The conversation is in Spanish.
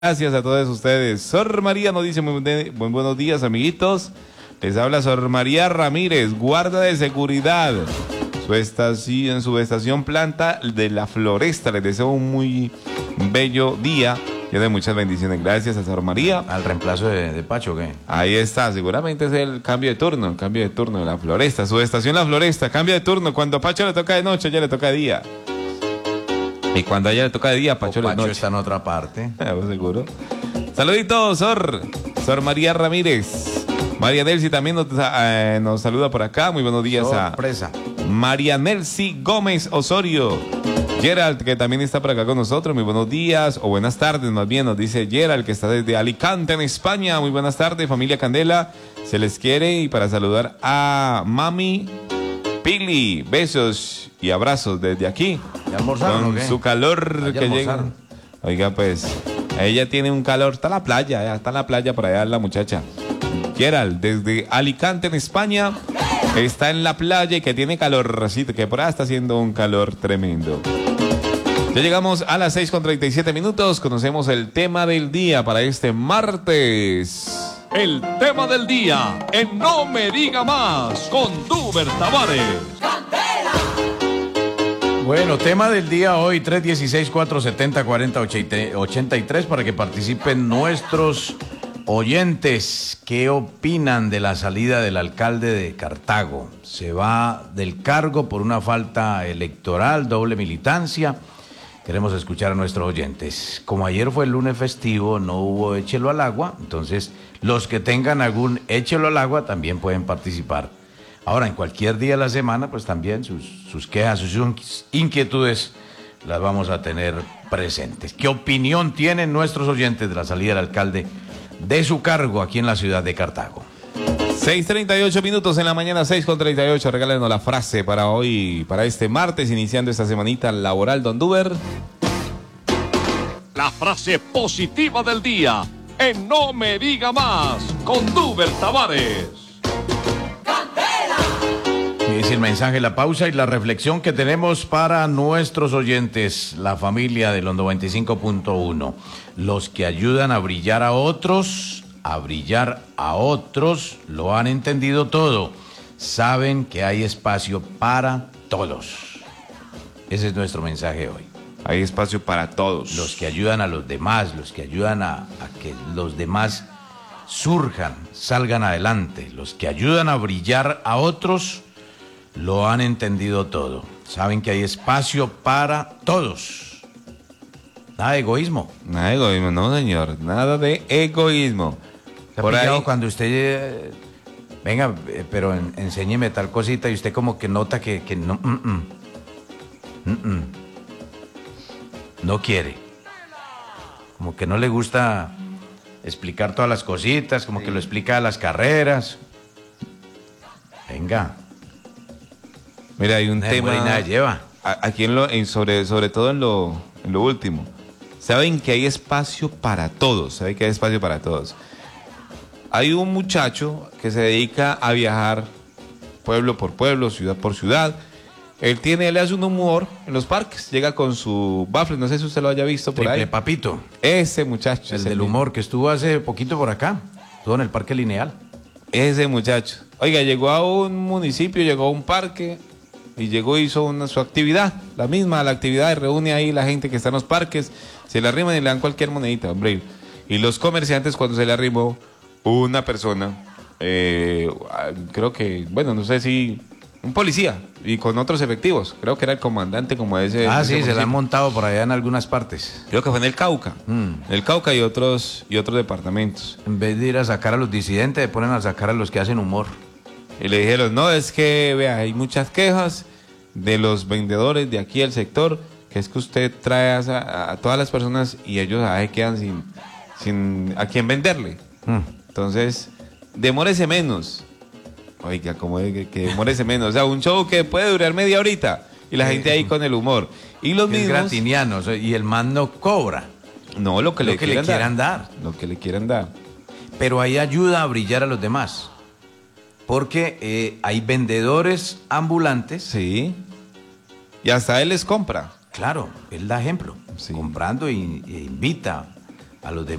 Gracias a todos ustedes. Sor María nos dice muy buenos días, amiguitos. Les habla Sor María Ramírez, guarda de seguridad. En su estación Planta de la Floresta. Les deseo un muy bello día. Lleno de muchas bendiciones. Gracias a Sor María. ¿Al reemplazo de Pacho o qué? Ahí está, seguramente es el cambio de turno de la Floresta. Su estación La Floresta, cambio de turno. Cuando a Pacho le toca de noche, ya le toca de día. Y cuando a ella le toca de día, Pacho Pacho está en otra parte. Seguro. Saluditos, Sor María Ramírez. María Nelsi también nos saluda por acá. Muy buenos días. Sorpresa. A María Nelsi Gómez Osorio. Gerald, que también está por acá con nosotros. Muy buenos días, o buenas tardes más bien, nos dice Gerald, que está desde Alicante, en España. Muy buenas tardes, familia Candela. Se les quiere, y para saludar a Mami Pili, besos y abrazos desde aquí. ¿Ya almorzaron con o qué? su calor que llega. Almorzaron. Oiga, pues, ella tiene un calor. Está en la playa, ya está en la playa por allá la muchacha. Gerald, desde Alicante, en España, está en la playa y que tiene calorcito, que por ahí está haciendo un calor tremendo. Ya llegamos a las 6:37. Conocemos el tema del día para este martes. El tema del día en No Me Diga Más con Duber Tavares. Bueno, tema del día hoy, 316-470-4083, para que participen nuestros oyentes. ¿Qué opinan de la salida del alcalde de Cartago? Se va del cargo por una falta electoral, doble militancia. Queremos escuchar a nuestros oyentes. Como ayer fue el lunes festivo, no hubo échelo al agua, entonces los que tengan algún échelo al agua también pueden participar. Ahora, en cualquier día de la semana, pues también sus quejas, sus inquietudes las vamos a tener presentes. ¿Qué opinión tienen nuestros oyentes de la salida del alcalde de su cargo aquí en la ciudad de Cartago? 6:38 en la mañana, 6:38. Regálenos la frase para hoy, para este martes, iniciando esta semanita laboral, don Duber. La frase positiva del día en No Me Diga Más con Duber Tavares. Es el mensaje, la pausa y la reflexión que tenemos para nuestros oyentes, la familia de los 95.1. Los que ayudan a brillar a otros, lo han entendido todo. Saben que hay espacio para todos. Ese es nuestro mensaje hoy. Hay espacio para todos. Los que ayudan a los demás, los que ayudan a que los demás surjan, salgan adelante. Los que ayudan a brillar a otros, lo han entendido todo. Saben que hay espacio para todos. Nada de egoísmo. Nada de egoísmo, no, señor. Nada de egoísmo. Por ahí, cuando usted venga, pero enséñeme tal cosita y usted como que nota que no, no quiere. Como que no le gusta explicar todas las cositas, como que lo explica a las carreras. Venga. Mira, hay un tema. Nada lleva. Aquí sobre todo en lo último. Saben que hay espacio para todos. Hay un muchacho que se dedica a viajar pueblo por pueblo, ciudad por ciudad. Él hace un humor en los parques. Llega con su baffle, no sé si usted lo haya visto por Triple ahí. Papito. Ese muchacho. El del humor, que estuvo hace poquito por acá. Estuvo en el Parque Lineal. Ese muchacho. Oiga, llegó a un municipio, llegó a un parque y hizo su actividad. La actividad, y reúne ahí la gente que está en los parques. Se le arriman y le dan cualquier monedita, hombre. Y los comerciantes, cuando se le arrimó una persona, creo que, bueno, no sé si un policía y con otros efectivos, creo que era el comandante como ese. Sí, se la han montado por allá en algunas partes. Creo que fue en el Cauca. El Cauca y otros departamentos. En vez de ir a sacar a los disidentes, ponen a sacar a los que hacen humor. Y le dijeron, no, es que, vea, hay muchas quejas de los vendedores de aquí del sector, que es que usted trae a todas las personas y ellos quedan sin a quién venderle. Entonces, demórese menos. Oiga, como que demórese menos. O sea, un show que puede durar media horita y la gente ahí con el humor. Y los mismos... gratinianos, y el man no cobra. No, lo que le quieran dar. Lo que le quieran dar. Pero ahí ayuda a brillar a los demás. Porque hay vendedores ambulantes. Sí. Y hasta él les compra. Claro, él da ejemplo. Sí. Comprando e invita a los demás.